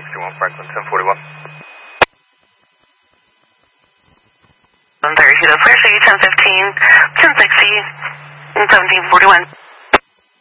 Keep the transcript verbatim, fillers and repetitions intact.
sixty-one Franklin, ten forty-one. one thirty, ten fifteen, ten sixty, and seventeen forty-one.